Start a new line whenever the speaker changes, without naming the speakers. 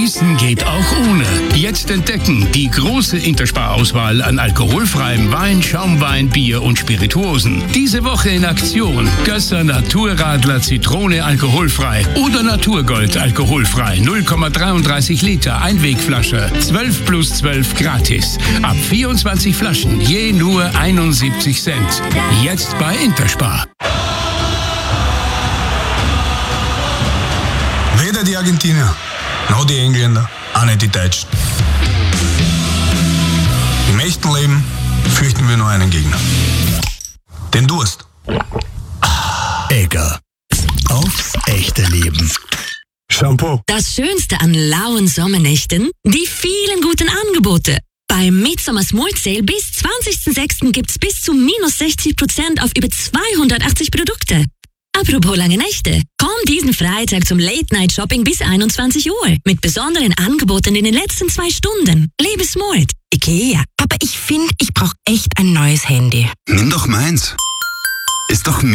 Genießen geht auch ohne. Jetzt entdecken die große Interspar-Auswahl an alkoholfreiem Wein, Schaumwein, Bier und Spirituosen. Diese Woche in Aktion: Gösser Naturradler Zitrone alkoholfrei oder Naturgold alkoholfrei. 0,33 Liter Einwegflasche. 12 plus 12 gratis. Ab 24 Flaschen, je nur 71 Cent. Jetzt bei Interspar.
Weder die Argentinier, noch die Engländer, auch nicht die Deutschen. Im echten Leben fürchten wir nur einen Gegner. Den Durst.
Egger. Aufs echte Leben.
Shampoo.
Das Schönste an lauen Sommernächten? Die vielen guten Angebote. Beim Midsummer Smart Sale bis 20.06. gibt's bis zu minus 60% auf über 280 Produkte. Apropos lange Nächte. Komm diesen Freitag zum Late-Night-Shopping bis 21 Uhr. Mit besonderen Angeboten in den letzten 2 Stunden. Lebe smart. IKEA.
Papa, ich finde, ich brauche echt ein neues Handy.
Nimm doch meins. Ist doch